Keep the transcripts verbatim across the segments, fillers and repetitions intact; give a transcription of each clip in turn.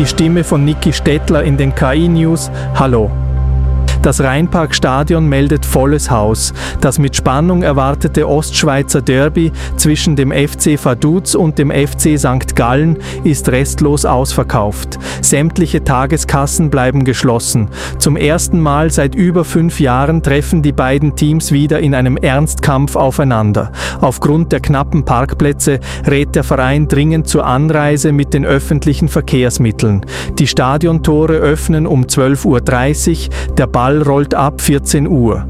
Die Stimme von Niki Stettler in den K I-News. Hallo. Das Rheinparkstadion meldet volles Haus. Das mit Spannung erwartete Ostschweizer Derby zwischen dem F C Vaduz und dem F C Sankt Gallen ist restlos ausverkauft. Sämtliche Tageskassen bleiben geschlossen. Zum ersten Mal seit über fünf Jahren treffen die beiden Teams wieder in einem Ernstkampf aufeinander. Aufgrund der knappen Parkplätze rät der Verein dringend zur Anreise mit den öffentlichen Verkehrsmitteln. Die Stadiontore öffnen um zwölf Uhr dreißig, der Ball rollt ab vierzehn Uhr.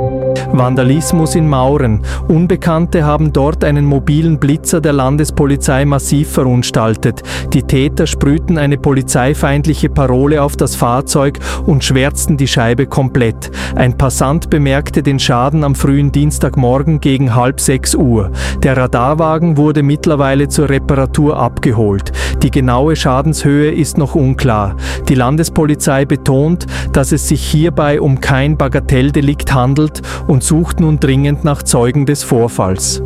Vandalismus in Mauren. Unbekannte haben dort einen mobilen Blitzer der Landespolizei massiv verunstaltet. Die Täter sprühten eine polizeifeindliche Parole auf das Fahrzeug und schwärzten die Scheibe komplett. Ein Passant bemerkte den Schaden am frühen Dienstagmorgen gegen halb sechs Uhr. Der Radarwagen wurde mittlerweile zur Reparatur abgeholt. Die genaue Schadenshöhe ist noch unklar. Die Landespolizei betont, dass es sich hierbei um kein Bagatelldelikt handelt und sucht nun dringend nach Zeugen des Vorfalls.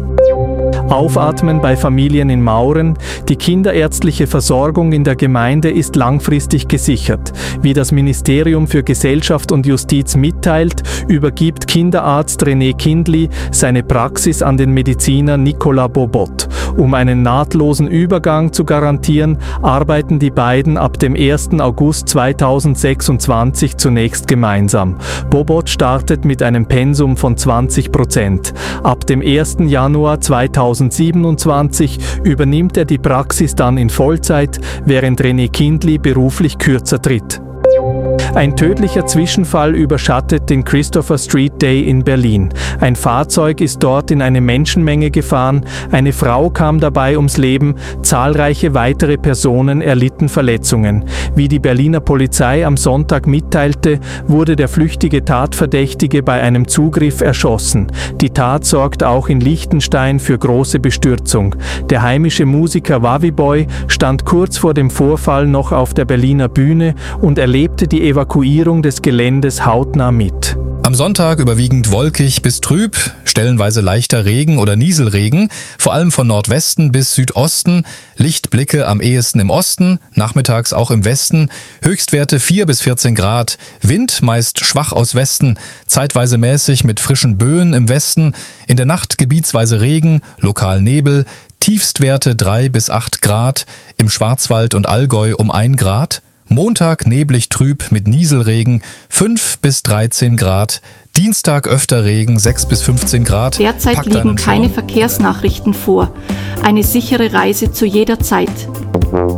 Aufatmen bei Familien in Mauren. Die kinderärztliche Versorgung in der Gemeinde ist langfristig gesichert. Wie das Ministerium für Gesellschaft und Justiz mitteilt, übergibt Kinderarzt René Kindli seine Praxis an den Mediziner Nicolas Bobot. Um einen nahtlosen Übergang zu garantieren, arbeiten die beiden ab dem ersten August zweitausendsechsundzwanzig zunächst gemeinsam. Bobot startet mit einem Pensum von zwanzig Prozent. Ab dem ersten Januar zweitausendsiebenundzwanzig übernimmt er die Praxis dann in Vollzeit, während René Kindli beruflich kürzer tritt. Ein tödlicher Zwischenfall überschattet den Christopher Street Day in Berlin. Ein Fahrzeug ist dort in eine Menschenmenge gefahren, eine Frau kam dabei ums Leben, zahlreiche weitere Personen erlitten Verletzungen. Wie die Berliner Polizei am Sonntag mitteilte, wurde der flüchtige Tatverdächtige bei einem Zugriff erschossen. Die Tat sorgt auch in Liechtenstein für große Bestürzung. Der heimische Musiker Waviboy stand kurz vor dem Vorfall noch auf der Berliner Bühne und erlebte die Evakuierung des Geländes hautnah mit. Am Sonntag überwiegend wolkig bis trüb, stellenweise leichter Regen oder Nieselregen, vor allem von Nordwesten bis Südosten, Lichtblicke am ehesten im Osten, nachmittags auch im Westen, Höchstwerte vier bis vierzehn Grad, Wind meist schwach aus Westen, zeitweise mäßig mit frischen Böen im Westen, in der Nacht gebietsweise Regen, lokal Nebel, Tiefstwerte drei bis acht Grad, im Schwarzwald und Allgäu um ein Grad, Montag neblig trüb mit Nieselregen fünf bis dreizehn Grad, Dienstag öfter Regen sechs bis fünfzehn Grad. Derzeit Packt liegen keine Verkehrsnachrichten vor. Eine sichere Reise zu jeder Zeit.